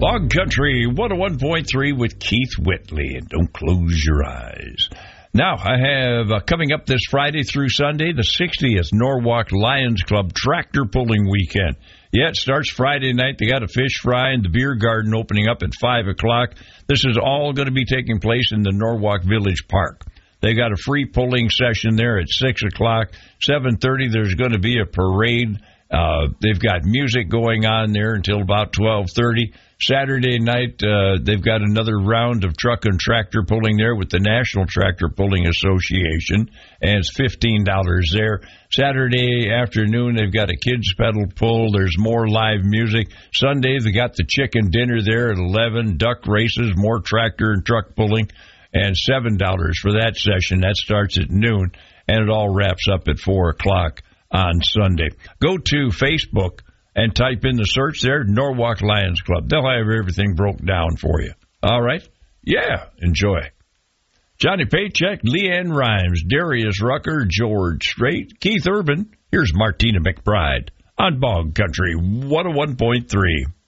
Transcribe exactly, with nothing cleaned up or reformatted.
Bog Country one oh one point three with Keith Whitley, and don't close your eyes. Now, I have uh, coming up this Friday through Sunday, the sixtieth Norwalk Lions Club Tractor Pulling Weekend. Yeah, it starts Friday night. They got a fish fry and the beer garden opening up at five o'clock. This is all going to be taking place in the Norwalk Village Park. They got a free pulling session there at six o'clock. seven thirty, there's going to be a parade. Uh, they've got music going on there until about twelve thirty. Saturday night, uh, they've got another round of truck and tractor pulling there with the National Tractor Pulling Association, and it's fifteen dollars there. Saturday afternoon, they've got a kids pedal pull. There's more live music. Sunday, they got the chicken dinner there at eleven, duck races, more tractor and truck pulling, and seven dollars for that session. That starts at noon, and it all wraps up at four o'clock on Sunday. Go to Facebook and type in the search there, Norwalk Lions Club. They'll have everything broke down for you. All right? Yeah, enjoy. Johnny Paycheck, Leanne Rhymes, Darius Rucker, George Strait, Keith Urban. Here's Martina McBride on Bog Country one oh one point three.